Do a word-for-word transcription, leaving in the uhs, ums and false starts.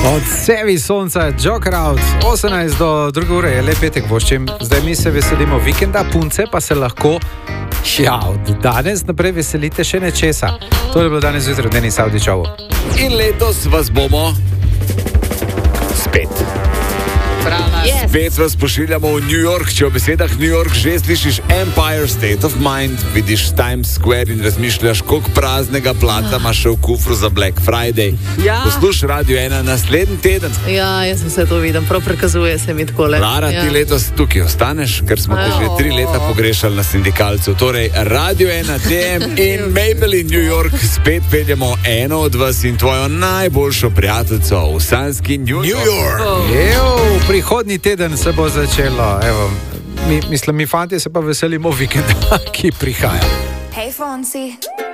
Od sevi sonca, Joker Out, osemnajst do druge ure je le petek voščim. Zdaj mi se veselimo vikenda, punce pa se lahko, ja, od danes naprej veselite še nečesa. To je bilo danes zjutraj v Denis Avdićovu. In letos vas bomo spet. Yes. Spet vas pošiljamo v New York. Če v besedah New York že slišiš Empire State of Mind, vidiš Times Square in razmišljaš, koliko praznega plata imaš še v kufru za Black Friday. Ja. Poslušaj Radio ena naslednji teden. Ja, jaz sem vse to vidim, prav prikazuje se mi takole. Lara, ja. ti letos tukaj ostaneš, ker smo te že tri leta pogrešali na sindikalcu. Torej, Radio ena, T M in Mabel in New York spet peljemo eno od vas in tvojo najboljšo prijateljico v sanski New York. New York. Oh. Evo, prihodnji teden se bo začelo. Evo, mi, mislim, mi fanti se pa veselimo vikenda, ki prihaja. Hey, Fonsi.